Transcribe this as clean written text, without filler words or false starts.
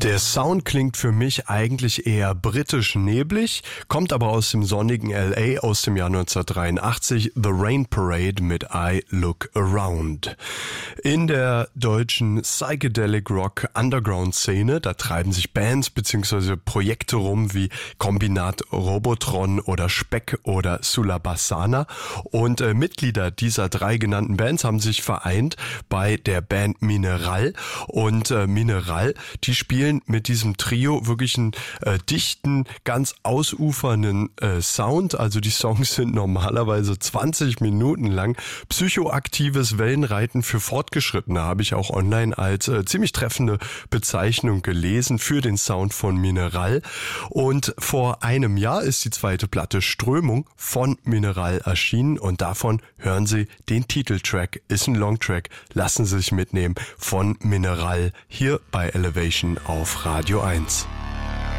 Der Sound klingt für mich eigentlich eher britisch neblig, kommt aber aus dem sonnigen LA aus dem Jahr 1983, The Rain Parade mit I Look Around. In der deutschen Psychedelic Rock Underground Szene, da treiben sich Bands bzw. Projekte rum wie Kombinat Robotron oder Speck oder Sulabassana und Mitglieder dieser drei genannten Bands haben sich vereint bei der Band Mineral und Mineral, die spielen mit diesem Trio wirklich einen dichten, ganz ausufernden Sound. Also die Songs sind normalerweise 20 Minuten lang. Psychoaktives Wellenreiten für Fortgeschrittene habe ich auch online als ziemlich treffende Bezeichnung gelesen für den Sound von Mineral. Und vor einem Jahr ist die zweite Platte Strömung von Mineral erschienen und davon hören Sie den Titeltrack. Ist ein Longtrack. Lassen Sie sich mitnehmen von Mineral hier bei Elevation auf Radio 1.